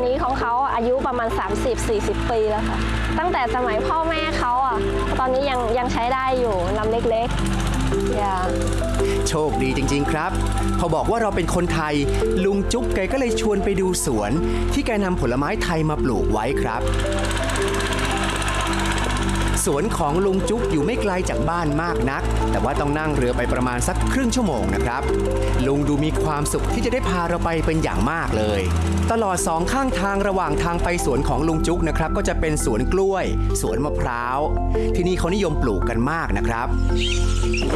นี้ของเขาอายุประมาณ30-40 ปีแล้วค่ะตั้งแต่สมัยพ่อแม่เขาตอนนี้ยังใช้ได้อยู่ลำเล็กๆโชคดีจริงๆครับพอบอกว่าเราเป็นคนไทยลุงจุ๊กแกก็เลยชวนไปดูสวนที่แกนำผลไม้ไทยมาปลูกไว้ครับสวนของลุงจุ๊กอยู่ไม่ไกลจากบ้านมากนักแต่ว่าต้องนั่งเรือไปประมาณสักครึ่งชั่วโมงนะครับลุงดูมีความสุขที่จะได้พาเราไปเป็นอย่างมากเลยตลอด2ข้างทางระหว่างทางไปสวนของลุงจุ๊กนะครับก็จะเป็นสวนกล้วยสวนมะพร้าวที่นี่เขานิยมปลูกกันมากนะครับ